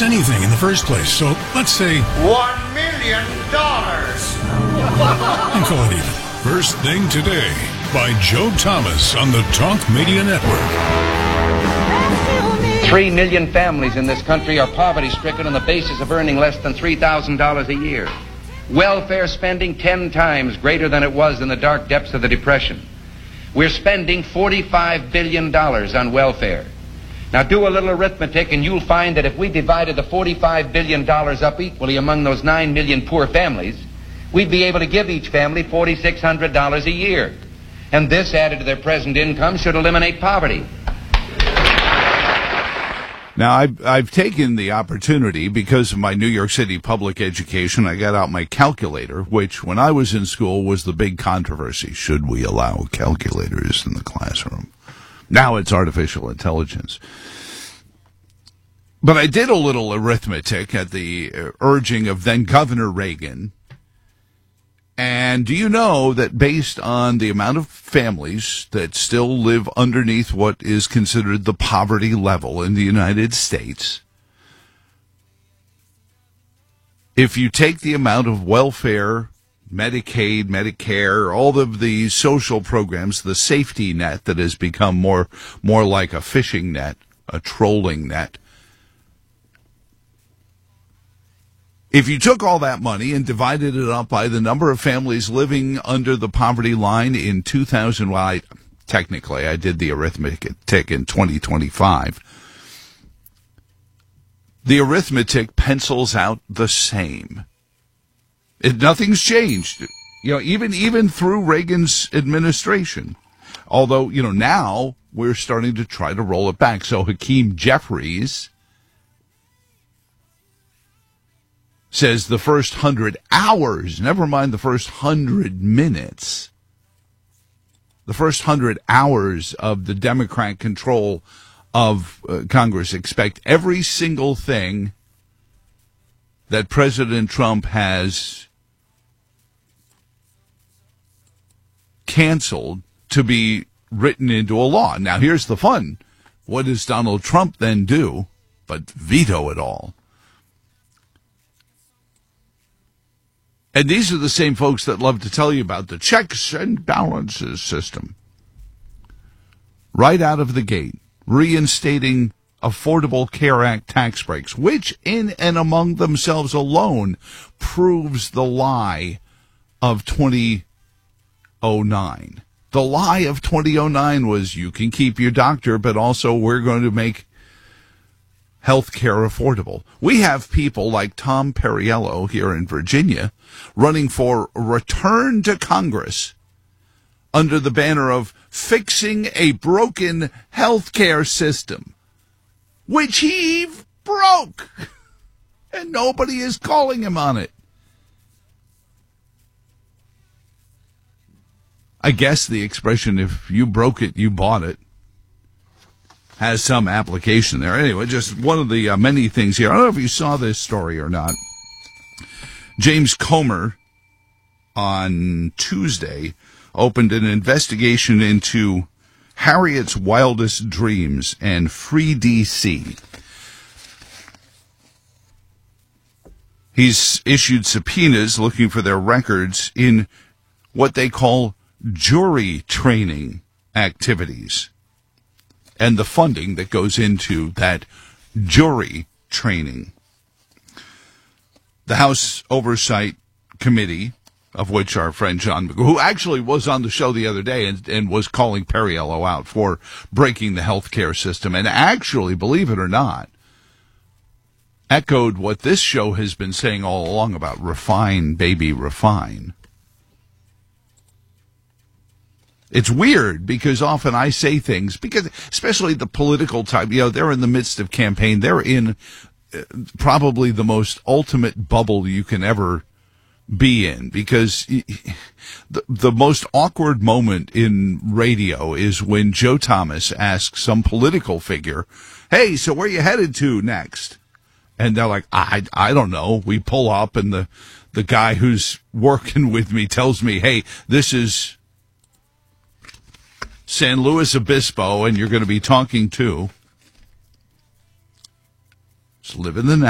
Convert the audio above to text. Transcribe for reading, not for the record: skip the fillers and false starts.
cost anything in the first place. So let's say $1 million. and call it even. First Thing Today by Joe Thomas on the Talk Media Network. 3 million families in this country are poverty-stricken on the basis of earning less than $3,000 a year. Welfare spending 10 times greater than it was in the dark depths of the Depression. We're spending $45 billion on welfare. Now do a little arithmetic and you'll find that if we divided the $45 billion up equally among those 9 million poor families, we'd be able to give each family $4,600 a year. And this, added to their present income, should eliminate poverty. Now, I've taken the opportunity, because of my New York City public education, I got out my calculator, which when I was in school was the big controversy. Should we allow calculators in the classroom? Now it's artificial intelligence. But I did a little arithmetic at the urging of then Governor Reagan. And do you know that based on the amount of families that still live underneath what is considered the poverty level in the United States, if you take the amount of welfare, Medicaid, Medicare, all of the social programs, the safety net that has become more like a fishing net, a trolling net, if you took all that money and divided it up by the number of families living under the poverty line in 2000, well, technically I did the arithmetic in 2025, the arithmetic pencils out the same. Nothing's changed, even through Reagan's administration. Although, now we're starting to try to roll it back. So Hakeem Jeffries says the first 100 hours, never mind the first 100 minutes, the first 100 hours of the Democrat control of Congress, expect every single thing that President Trump has canceled to be written into a law. Now, here's the fun. What does Donald Trump then do but veto it all? And these are the same folks that love to tell you about the checks and balances system. Right out of the gate, reinstating Affordable Care Act tax breaks, which in and among themselves alone proves the lie of 2009. The lie of 2009 was you can keep your doctor, but also we're going to make health care affordable. We have people like Tom Perriello here in Virginia running for return to Congress under the banner of fixing a broken health care system, which he broke, and nobody is calling him on it. I guess the expression, if you broke it, you bought it, has some application there. Anyway, just one of the many things here. I don't know if you saw this story or not. James Comer on Tuesday opened an investigation into Harriet's wildest dreams and Free DC. He's issued subpoenas looking for their records in what they call jury training activities and the funding that goes into that jury training. The House Oversight Committee, of which our friend John McGraw, who actually was on the show the other day and was calling Perriello out for breaking the health care system, and actually, believe it or not, echoed what this show has been saying all along about refine, baby, refine. It's weird because often I say things, because especially the political type, they're in the midst of campaign. They're in probably the most ultimate bubble you can ever be in, because the most awkward moment in radio is when Joe Thomas asks some political figure, hey, so where you headed to next? And they're like, I don't know. We pull up and the guy who's working with me tells me, hey, this is San Luis Obispo, and you're going to be talking to. Just live in the